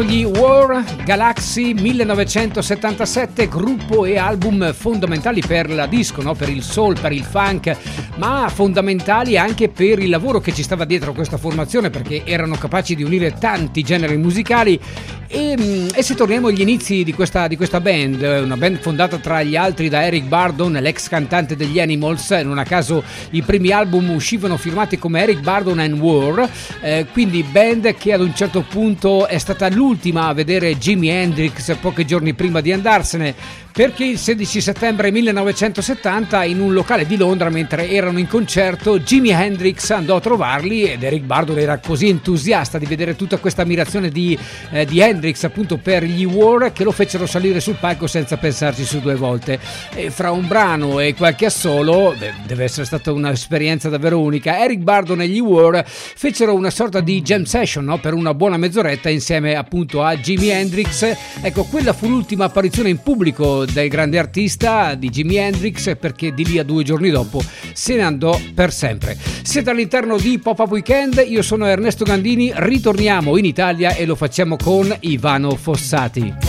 Gli War, Galaxy 1977, gruppo e album fondamentali per la disco, no? Per il soul, per il funk, ma fondamentali anche per il lavoro che ci stava dietro questa formazione, perché erano capaci di unire tanti generi musicali. E se torniamo agli inizi di questa band, una band fondata tra gli altri da Eric Burdon, l'ex cantante degli Animals, non a caso i primi album uscivano firmati come Eric Burdon and War, quindi band che ad un certo punto è stata l'ultima a vedere Jimi Hendrix pochi giorni prima di andarsene, perché il 16 settembre 1970 in un locale di Londra, mentre erano in concerto, Jimi Hendrix andò a trovarli ed Eric Burdon era così entusiasta di vedere tutta questa ammirazione di Hendrix appunto per gli War, che lo fecero salire sul palco senza pensarci su due volte. E fra un brano e qualche assolo, deve essere stata un'esperienza davvero unica, Eric Burdon e gli War fecero una sorta di jam session, no? Per una buona mezz'oretta insieme appunto a Jimi Hendrix. Ecco, quella fu l'ultima apparizione in pubblico del grande artista, di Jimi Hendrix, perché di lì a 2 giorni dopo se ne andò per sempre. Siete all'interno di Pop-Up Weekend, io sono Ernesto Gandini, ritorniamo in Italia e lo facciamo con Ivano Fossati.